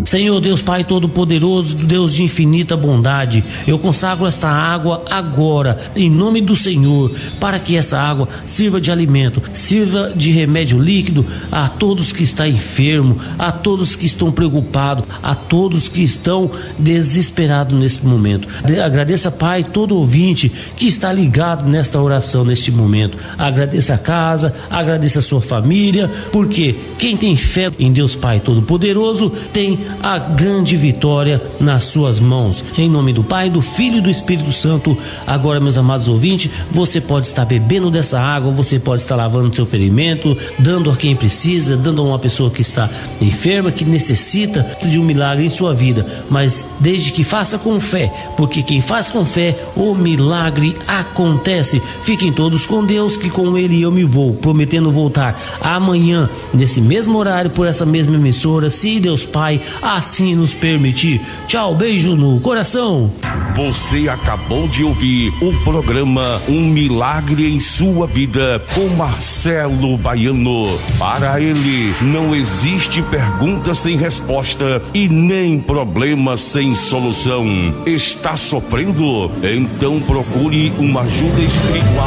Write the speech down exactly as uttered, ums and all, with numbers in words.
Senhor Deus Pai Todo-Poderoso, Deus de infinita bondade, eu consagro esta água agora, em nome do Senhor, para que essa água sirva de alimento, sirva de remédio líquido a todos que estão enfermos, a todos que estão preocupados, a todos que estão desesperados neste momento. Agradeça, Pai, todo ouvinte que está ligado nesta oração, neste momento. Agradeça a casa, agradeça a sua família, porque quem tem fé em Deus Pai Todo-Poderoso tem a grande vitória nas suas mãos. Em nome do Pai, do Filho e do Espírito Santo. Agora, meus amados ouvintes, você pode estar bebendo dessa água, você pode estar lavando seu ferimento, dando a quem precisa, dando a uma pessoa que está enferma, que necessita de um milagre em sua vida, mas desde que faça com fé, porque quem faz com fé, o milagre acontece. Fiquem todos com Deus, que com Ele eu me vou, prometendo voltar amanhã, nesse mesmo horário, por essa mesma emissora, se Deus Pai assim nos permitir. Tchau, beijo no coração. Você acabou de ouvir o programa Um Milagre em Sua Vida com Marcelo Baiano. Para ele não existe pergunta sem resposta e nem problema sem solução. Está sofrendo? Então procure uma ajuda espiritual